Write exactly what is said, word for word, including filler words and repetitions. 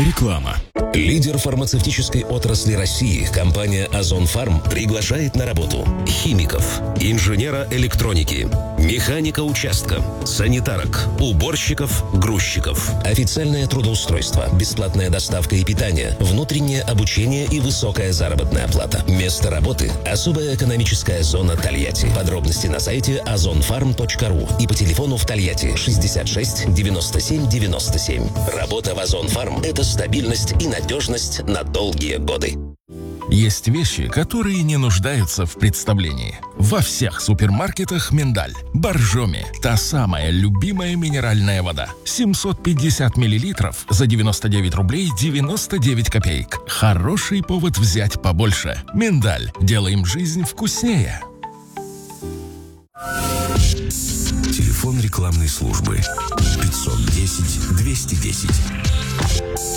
Реклама. Лидер фармацевтической отрасли России, компания «Озон Фарм» приглашает на работу химиков, инженера электроники, механика участка, санитарок, уборщиков, грузчиков. Официальное трудоустройство, бесплатная доставка и питание, внутреннее обучение и высокая заработная плата. Место работы – особая экономическая зона Тольятти. Подробности на сайте озон фарм точка ру и по телефону в Тольятти шестьдесят шесть девяносто семь девяносто семь. Работа в «Озон Фарм» – это стабильность и надежность на долгие годы. Есть вещи, которые не нуждаются в представлении. Во всех супермаркетах миндаль. Боржоми. Та самая любимая минеральная вода. семьсот пятьдесят миллилитров за девяносто девять рублей девяносто девять копеек. Хороший повод взять побольше. Миндаль. Делаем жизнь вкуснее. Телефон рекламной службы пятьсот десять двести десять.